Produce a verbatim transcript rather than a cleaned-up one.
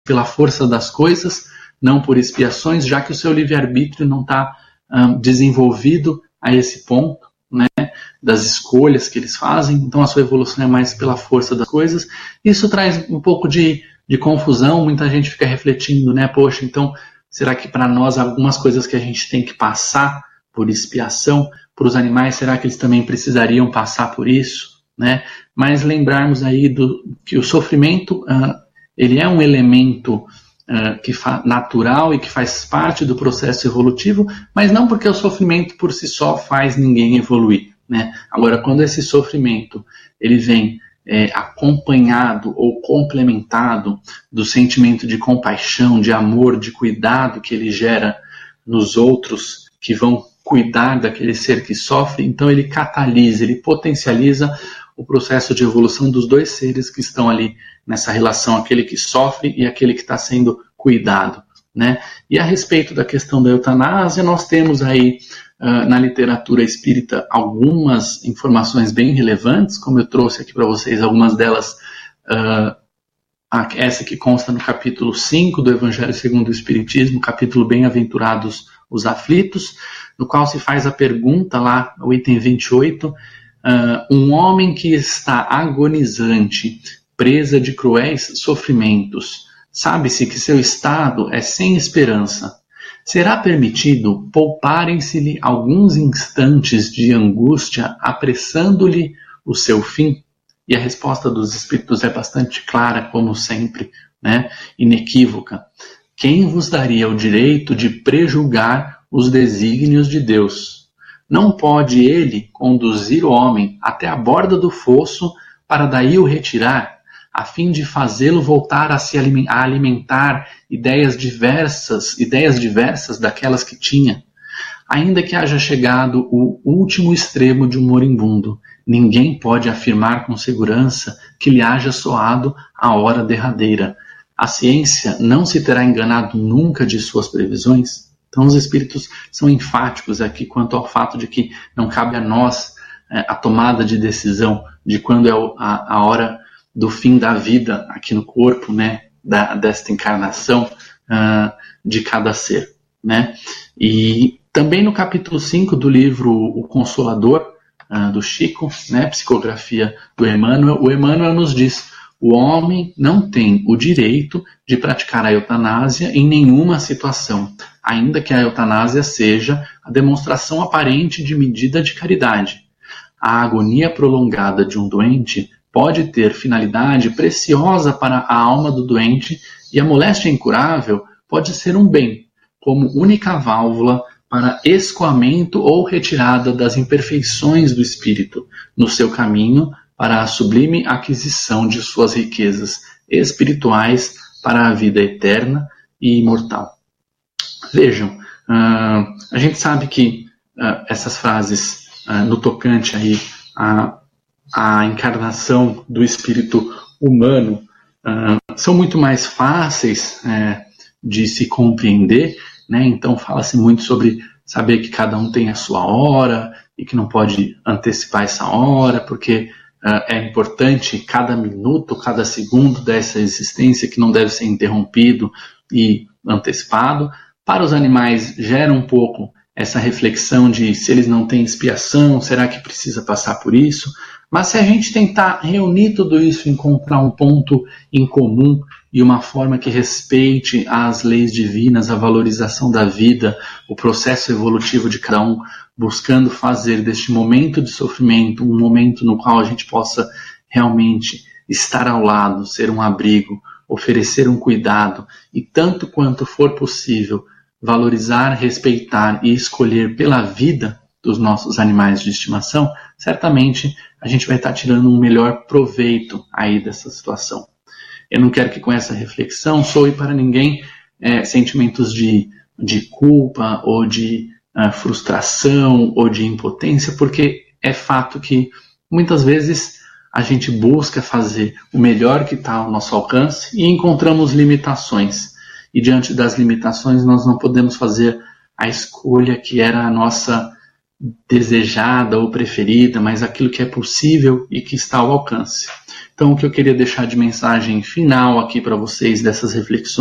pela força das coisas, não por expiações, já que o seu livre-arbítrio não está um, desenvolvido a esse ponto, né, das escolhas que eles fazem. Então a sua evolução é mais pela força das coisas. Isso traz um pouco de, de confusão, muita gente fica refletindo, né, poxa, então será que para nós algumas coisas que a gente tem que passar por expiação, para os animais, será que eles também precisariam passar por isso? Né? Mas lembrarmos aí do, que o sofrimento uh, ele é um elemento uh, que fa- natural e que faz parte do processo evolutivo, mas não porque o sofrimento por si só faz ninguém evoluir. Né? Agora, quando esse sofrimento ele vem é, acompanhado ou complementado do sentimento de compaixão, de amor, de cuidado que ele gera nos outros que vão cuidar daquele ser que sofre, então ele catalisa, ele potencializa o processo de evolução dos dois seres que estão ali nessa relação, aquele que sofre e aquele que está sendo cuidado. Né? E a respeito da questão da eutanásia, nós temos aí uh, na literatura espírita algumas informações bem relevantes, como eu trouxe aqui para vocês algumas delas, uh, essa que consta no capítulo cinco do Evangelho segundo o Espiritismo, capítulo Bem-aventurados os aflitos, no qual se faz a pergunta lá, o item vinte e oito, uh, um homem que está agonizante, presa de cruéis sofrimentos, sabe-se que seu estado é sem esperança. Será permitido pouparem-se-lhe alguns instantes de angústia, apressando-lhe o seu fim? E a resposta dos espíritos é bastante clara, como sempre, né? Inequívoca. Quem vos daria o direito de prejulgar os desígnios de Deus? Não pode ele conduzir o homem até a borda do fosso para daí o retirar, a fim de fazê-lo voltar a se alimentar ideias diversas, ideias diversas daquelas que tinha? Ainda que haja chegado o último extremo de um moribundo, ninguém pode afirmar com segurança que lhe haja soado a hora derradeira. A ciência não se terá enganado nunca de suas previsões? Então os espíritos são enfáticos aqui quanto ao fato de que não cabe a nós é, a tomada de decisão de quando é a, a hora do fim da vida aqui no corpo, né, da, desta encarnação uh, de cada ser. Né? E também no capítulo cinco do livro O Consolador, uh, do Chico, né, psicografia do Emmanuel, o Emmanuel nos diz: o homem não tem o direito de praticar a eutanásia em nenhuma situação, ainda que a eutanásia seja a demonstração aparente de medida de caridade. A agonia prolongada de um doente pode ter finalidade preciosa para a alma do doente e a moléstia incurável pode ser um bem, como única válvula para escoamento ou retirada das imperfeições do espírito no seu caminho para a sublime aquisição de suas riquezas espirituais para a vida eterna e imortal. Vejam, uh, a gente sabe que uh, essas frases uh, no tocante aí a, a encarnação do espírito humano uh, são muito mais fáceis uh, de se compreender, né? Então fala-se muito sobre saber que cada um tem a sua hora e que não pode antecipar essa hora, porque Uh, é importante cada minuto, cada segundo dessa existência que não deve ser interrompido e antecipado. Para os animais gera um pouco essa reflexão de se eles não têm expiação, será que precisa passar por isso? Mas se a gente tentar reunir tudo isso, encontrar um ponto em comum e uma forma que respeite as leis divinas, a valorização da vida, o processo evolutivo de cada um, buscando fazer deste momento de sofrimento um momento no qual a gente possa realmente estar ao lado, ser um abrigo, oferecer um cuidado e, tanto quanto for possível, valorizar, respeitar e escolher pela vida dos nossos animais de estimação, certamente a gente vai estar tirando um melhor proveito aí dessa situação. Eu não quero que com essa reflexão soe para ninguém é, sentimentos de, de culpa ou de uh, frustração ou de impotência, porque é fato que muitas vezes a gente busca fazer o melhor que está ao nosso alcance e encontramos limitações. E diante das limitações nós não podemos fazer a escolha que era a nossa desejada ou preferida, mas aquilo que é possível e que está ao alcance. Então Então, o que eu queria deixar de mensagem final aqui para vocês dessas reflexões